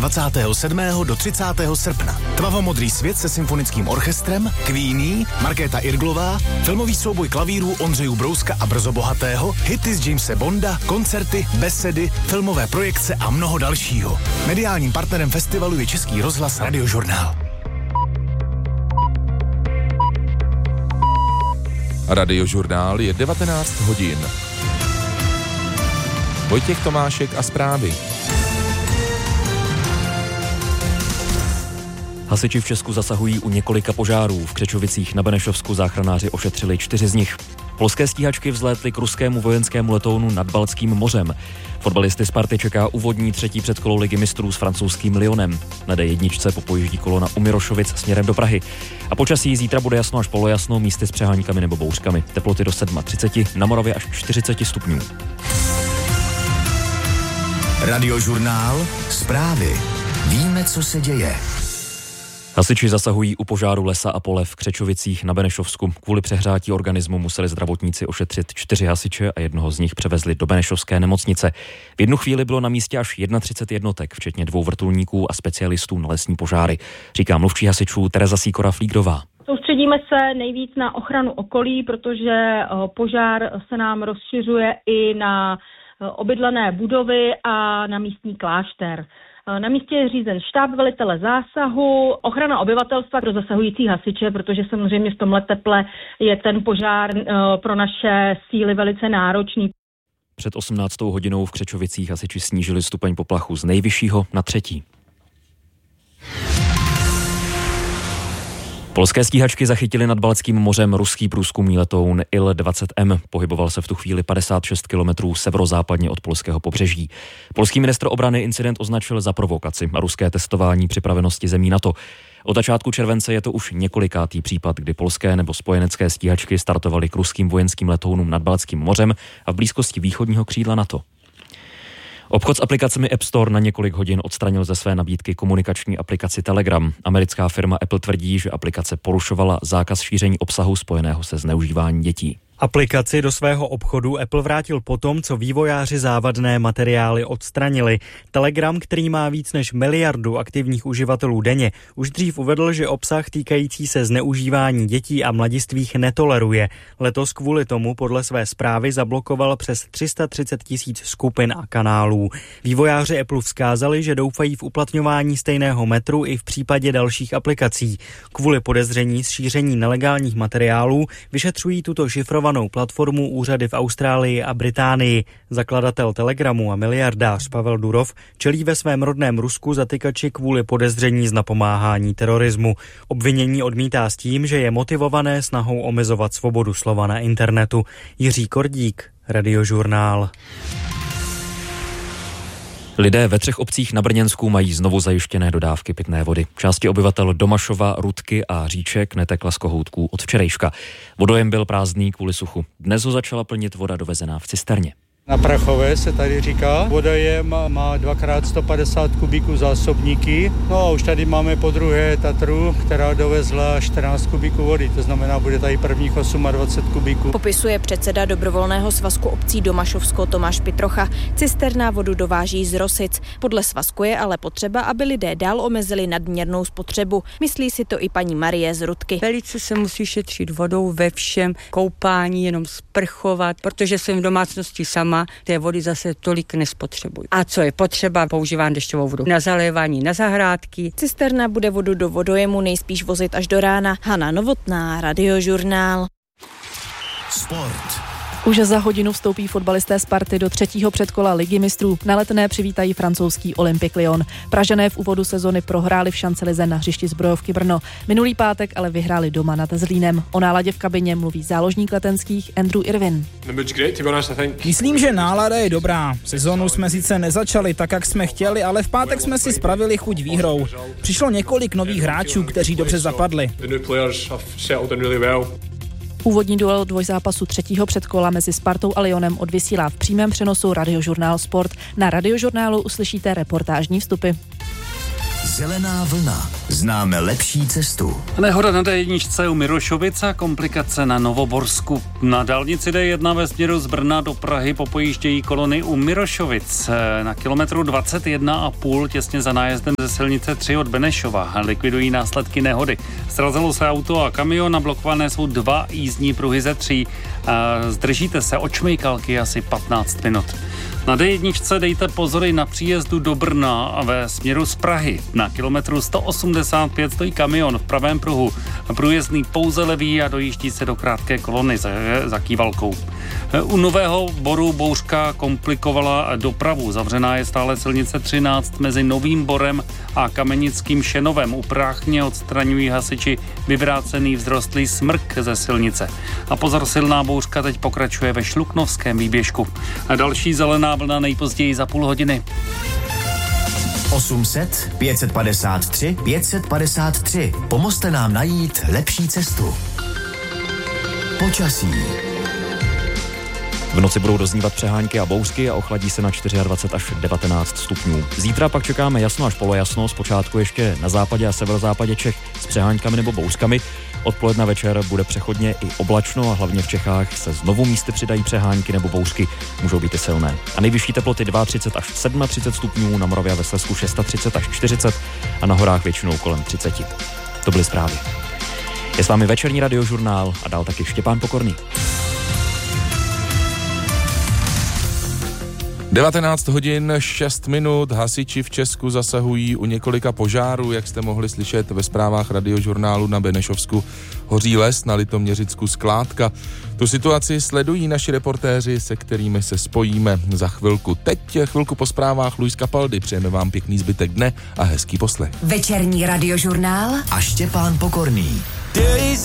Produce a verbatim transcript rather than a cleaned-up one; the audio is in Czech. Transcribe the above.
dvacátého sedmého do třicátého srpna. Tmavomodrý svět se symfonickým orchestrem, Queenie, Markéta Irglová, filmový souboj klavírů Ondřejů Brouska a Brzo Bohatého, hity z Jamese Bonda, koncerty, besedy, filmové projekce a mnoho dalšího. Mediálním partnerem festivalu je Český rozhlas Radiožurnál. Radiožurnál je devatenáct hodin. Vojtěch Tomášek a zprávy. Hasiči v Česku zasahují u několika požárů. V Křečovicích na Benešovsku záchranáři ošetřili čtyři z nich. Polské stíhačky vzlétly k ruskému vojenskému letounu nad Baltským mořem. Fotbalisty Sparty čeká úvodní třetí předkolo Ligy mistrů s francouzským Lyonem. Na D jedna popojíždí kolona u Mirošovic směrem do Prahy. A počasí zítra bude jasno až polojasno, místy s přeháníkami nebo bouřkami. Teploty do třicet sedm, na Moravě až čtyřicet stupňů. Radiožurnál, zprávy. Víme, co se děje. Hasiči zasahují u požáru lesa a pole v Křečovicích na Benešovsku. Kvůli přehrátí organismu museli zdravotníci ošetřit čtyři hasiče a jednoho z nich převezli do Benešovské nemocnice. V jednu chvíli bylo na místě až třicet jedna jednotek, včetně dvou vrtulníků a specialistů na lesní požáry, říká mluvčí hasičů Tereza Sýkora-Flígrová. Soustředíme se nejvíc na ochranu okolí, protože požár se nám rozšiřuje i na obydlené budovy a na místní klášter. Na místě je řízen štáb velitele zásahu, ochrana obyvatelstva pro zasahující hasiče, protože samozřejmě v tomhle teple je ten požár pro naše síly velice náročný. Před osmnáctou hodinou v Křečovicích hasiči snížili stupeň poplachu z nejvyššího na třetí. Polské stíhačky zachytily nad Baltským mořem ruský průzkumný letoun I L dvacet M. Pohyboval se v tu chvíli padesát šest kilometrů severozápadně od polského pobřeží. Polský ministr obrany incident označil za provokaci a ruské testování připravenosti zemí NATO. Od začátku července je to už několikátý případ, kdy polské nebo spojenecké stíhačky startovaly k ruským vojenským letounům nad Baltským mořem a v blízkosti východního křídla NATO. Obchod s aplikacemi App Store na několik hodin odstranil ze své nabídky komunikační aplikaci Telegram. Americká firma Apple tvrdí, že aplikace porušovala zákaz šíření obsahu spojeného se zneužíváním dětí. Aplikaci do svého obchodu Apple vrátil potom, co vývojáři závadné materiály odstranili. Telegram, který má víc než miliardu aktivních uživatelů denně, už dřív uvedl, že obsah týkající se zneužívání dětí a mladistvých netoleruje. Letos kvůli tomu podle své zprávy zablokoval přes tři sta třicet tisíc skupin a kanálů. Vývojáři Apple vzkázali, že doufají v uplatňování stejného metru i v případě dalších aplikací. Kvůli podezření z šíření nelegálních materiálů vyšetřují tuto šifrovanou platformu úřady v Austrálii a Británii. Zakladatel Telegramu a miliardář Pavel Durov čelí ve svém rodném Rusku zatykači kvůli podezření z napomáhání terorismu. Obvinění odmítá s tím, že je motivované snahou omezovat svobodu slova na internetu. Jiří Kordík, Radiožurnál. Lidé ve třech obcích na Brněnsku mají znovu zajištěné dodávky pitné vody. Části obyvatel Domašova, Rudky a Říček netekla z kohoutků od včerejška. Vodojem byl prázdný kvůli suchu. Dnes ho začala plnit voda dovezená v cisterně. Na Prachové se tady říká. Vodojem má dvakrát sto padesát kubíků zásobníky. No a už tady máme po druhé Tatru, která dovezla čtrnáct kubíků vody. To znamená, bude tady prvních dvacet osm kubíků. Popisuje předseda dobrovolného svazku obcí Domašovsko Tomáš Pitrocha. Cisterna vodu dováží z Rosic. Podle svazku je ale potřeba, aby lidé dál omezili nadměrnou spotřebu. Myslí si to i paní Marie z Rudky. Velice se musí šetřit vodou ve všem, koupání, jenom sprchovat, protože jsem v domácnosti sama. Té vody zase tolik nespotřebují. A co je potřeba, používám dešťovou vodu na zalévání na zahrádky. Cisterna bude vodu do vodojemu nejspíš vozit až do rána. Hana Novotná, Radiožurnál. Sport. Už za hodinu vstoupí fotbalisté Sparty do třetího předkola Ligy mistrů. Na Letné přivítají francouzský Olympique Lyon. Pražané v úvodu sezony prohráli v Šancelize na hřišti Zbrojovky Brno. Minulý pátek ale vyhráli doma nad Zlínem. O náladě v kabině mluví záložník letenských Andrew Irwin. Myslím, že nálada je dobrá. Sezonu jsme sice nezačali tak, jak jsme chtěli, ale v pátek jsme si spravili chuť výhrou. Přišlo několik nových hráčů, kteří dobře zapadli. Úvodní duel dvojzápasu třetího předkola mezi Spartou a Lyonem odvysílá v přímém přenosu Radiožurnál Sport. Na Radiožurnálu uslyšíte reportážní vstupy. Zelená vlna. známe lepší cestu. Nehoda na dé jedna u Mirošovic a komplikace na Novoborsku. Na dálnici dé jedna ve směru z Brna do Prahy popojíždějí kolony u Mirošovic. Na kilometru dvacet jedna a půl těsně za nájezdem ze silnice tři od Benešova. Likvidují následky nehody. Srazilo se auto a kamion, nablokované jsou dva jízdní pruhy ze tří. Zdržíte se od šmejkalky asi patnáct minut. Na dé jedna dejte pozory na příjezdu do Brna a ve směru z Prahy. Na kilometru sto osmdesát pět stojí kamion v pravém pruhu. Průjezdný pouze levý a dojíždí se do krátké kolony za, za Kývalkou. U Nového Boru bouřka komplikovala dopravu. Zavřená je stále silnice třináct mezi Novým Borem a Kamenickým Šenovem. U Práchně odstraňují hasiči vyvrácený vzrostlý smrk ze silnice. A pozor, silná bouřka teď pokračuje ve Šluknovském výběžku. A další zelená vlna nejpozději za půl hodiny. osm set, pět set padesát tři, pět set padesát tři. Pomozte nám najít lepší cestu. Počasí. V noci budou doznívat přehánky a bouřky a ochladí se na dvacet čtyři až devatenáct stupňů. Zítra pak čekáme jasno až polojasno, zpočátku ještě na západě a severozápadě Čech s přehánkami nebo bouřkami. Odpoledne večer bude přechodně i oblačno a hlavně v Čechách se znovu místy přidají přehánky nebo bouřky, můžou být i silné. A nejvyšší teploty třicet dva až třicet sedm stupňů, na Moravě a ve Slezsku třicet šest až čtyřicet a na horách většinou kolem třicet. To byly zprávy. Je s vámi večerní radiožurnál a dál taky Štěpán Pokorný. devatenáct hodin šest minut, hasiči v Česku zasahují u několika požárů, jak jste mohli slyšet ve zprávách radiožurnálu. Na Benešovsku hoří les, na Litoměřicku skládka. Tu situaci sledují naši reportéři, se kterými se spojíme za chvilku. Teď chvilku po zprávách Luis Capaldi. Přejeme vám pěkný zbytek dne a hezký poslech. Večerní radiožurnál a Štěpán Pokorný.